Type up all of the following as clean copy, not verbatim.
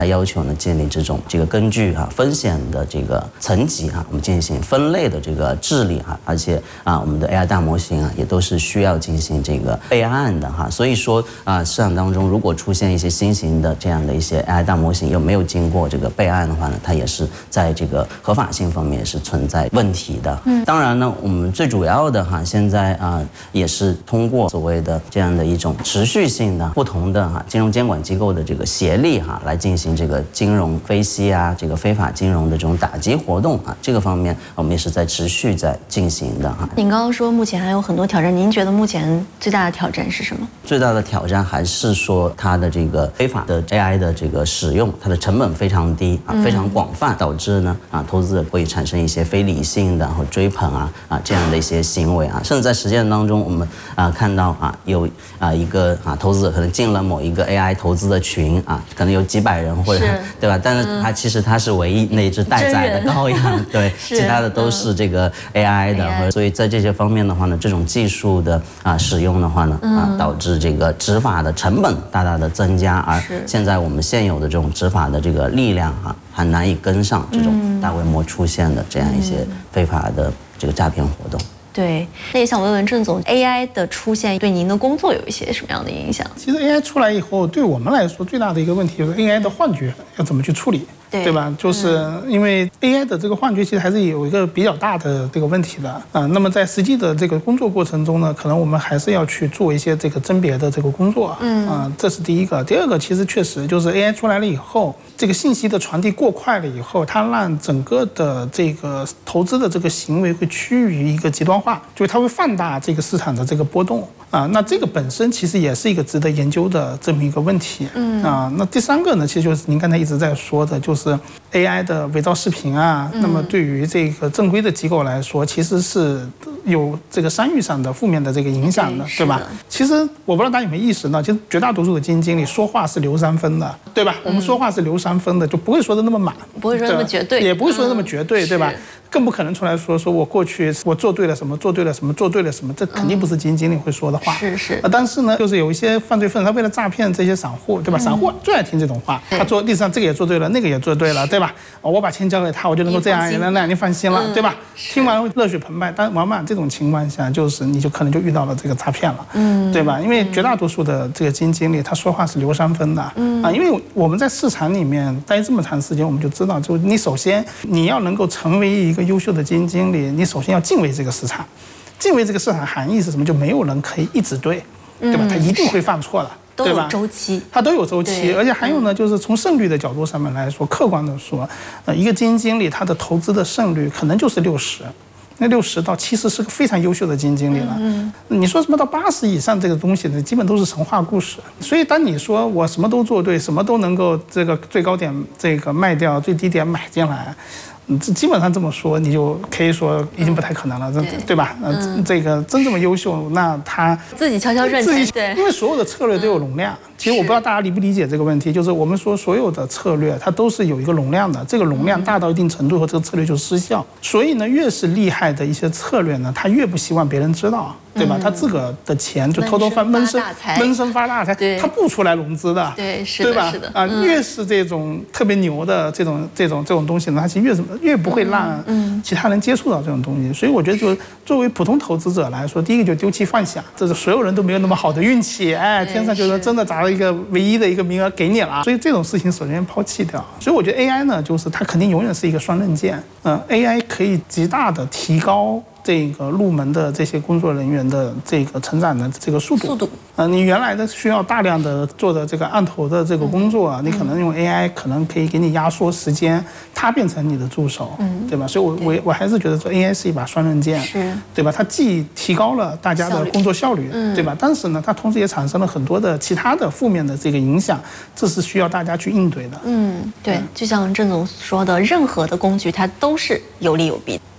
它要求呢建立这个根据风险的这个层级我们进行分类的这个治理而且我们的 AI 大模型也都是需要进行这个备案的所以说市场当中如果出现一些新型的这样的一些 AI 大模型又没有经过这个备案的话呢，它也是在这个合法性方面也是存在问题的。当然呢，我们最主要的现在也是通过所谓的这样的一种持续性的不同的金融监管机构的这个协力来进行这个金融分析这个非法金融的这种打击活动这个方面我们也是在持续在进行的您刚刚说目前还有很多挑战，您觉得目前最大的挑战是什么？ 最大的挑战还是说它的这个非法的 AI 的这个使用，它的成本非常低非常广泛，导致呢投资者会产生一些非理性的或追捧这样的一些行为甚至在实践当中我们看到有一个投资者可能进了某一个 AI 投资的群可能有几百人或者对吧？但是其实他是唯一那只待宰的羔羊，对，其他的都是这个 AI 的，所以在这些方面的话呢，这种技术的使用的话呢导致这个执法的成本大大的增加，而现在我们现有的这种执法的这个力量还难以跟上这种大规模出现的这样一些非法的这个诈骗活动。 对，那也想问问郑总 ，AI 的出现对您的工作有一些什么样的影响？ 其实 AI 出来以后，对我们来说最大的一个问题就是 AI 的幻觉要怎么去处理。对吧？就是因为 AI 的这个幻觉其实还是有一个比较大的这个问题的那么在实际的这个工作过程中呢，可能我们还是要去做一些这个甄别的这个工作这是第一个。第二个，其实确实就是 AI 出来了以后，这个信息的传递过快了以后，它让整个的这个投资的这个行为会趋于一个极端化，就是它会放大这个市场的这个波动那这个本身其实也是一个值得研究的这么一个问题那第三个呢，其实就是您刚才一直在说的，就是 AI 的伪造视频那么对于这个正规的机构来说，其实是有这个商誉上的负面的这个影响的，对吧？其实我不知道大家有没有意识到，其实绝大多数的基金经理说话是留3分的，对吧？我们说话是留3分的，就不会说的那么满， 不会说那么绝对， 也不会说的那么绝对，对吧？更不可能出来说我过去我做对了什么，做对了什么，做对了什么，这肯定不是基金经理会说的话。但是呢，就是有一些犯罪分子，他为了诈骗这些散户，对吧？散户最爱听这种话，他做历史上这个也做对了，那个也做对了，对吧？我把钱交给他，我就能够这样那样，你放心了，对吧？听完热血澎湃，但往往这种情况下，就是你就可能就遇到了这个诈骗了，对吧？因为绝大多数的这个基金经理，他说话是留3分的因为我们在市场里面待这么长时间，我们就知道，就你首先你要能够成为一个优秀的基金经理，你首先要敬畏这个市场。敬畏这个市场含义是什么？就没有人可以一直对，对吧？他一定会犯错的。对吧？周期，它都有周期，而且还有呢，就是从胜率的角度上面来说，客观的说，一个基金经理他的投资的胜率可能就是60%，那60到70是个非常优秀的基金经理了。你说什么到80以上这个东西呢，基本都是神话故事。所以当你说我什么都做对，什么都能够这个最高点这个卖掉，最低点买进来。基本上这么说，你就可以说已经不太可能了，对吧？这个真这么优秀，那他自己悄悄赚钱，对， 因为所有的策略都有容量。其实我不知道大家理不理解这个问题，就是我们说所有的策略它都是有一个容量的，这个容量大到一定程度后，这个策略就失效。所以呢，越是厉害的一些策略呢，他越不希望别人知道，对吧？他自个的钱就偷偷闷声发大财，他不出来融资的，对吧？越是这种特别牛的这种东西呢，它其实越不会让其他人接触到这种东西。所以我觉得，就作为普通投资者来说，第一个就丢弃幻想，这是所有人都没有那么好的运气，天上就是真的砸了一个唯一的一个名额给你了，所以这种事情首先抛弃掉。所以我觉得 AI 呢，就是它肯定永远是一个双刃剑。AI 可以极大的提高这个入门的这些工作人员的这个成长的这个速度。你原来的需要大量的做的这个案头的这个工作，你可能用 AI 可能可以给你压缩时间，它变成你的助手，对吧？所以我还是觉得说 AI 是一把双刃剑，对吧？它既提高了大家的工作效率，对吧？但是呢，它同时也产生了很多的其他的负面的这个影响，这是需要大家去应对的。 对，就像郑总说的，任何的工具它都是有利有弊的。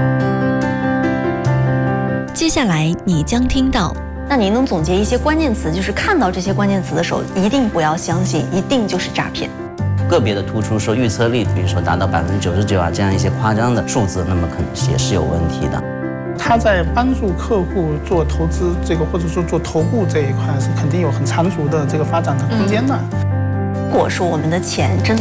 接下来你将听到， 那您能总结一些关键词，就是看到这些关键词的时候，一定不要相信，一定就是诈骗。 个别的突出说预测力，比如说达到99%这样一些夸张的数字，那么可能也是有问题的。 他在帮助客户做投资这个，或者说做投顾这一块，是肯定有很长足的这个发展的空间的。 果说我们的钱真的